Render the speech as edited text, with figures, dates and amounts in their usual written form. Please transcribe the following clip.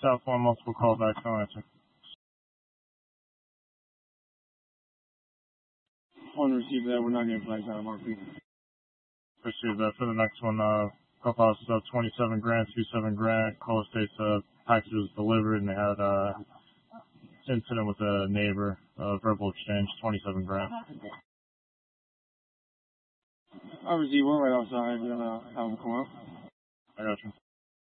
South 1, multiple callbacks, no answer. On receive that, we're not getting flags out of RP. Appreciate that. For the next one, Clubhouse 27 grand, 27 grand. Call states package was delivered and they had incident with a neighbor, verbal exchange, 27 grand. I receive, we're right outside. Have them come up. I got you.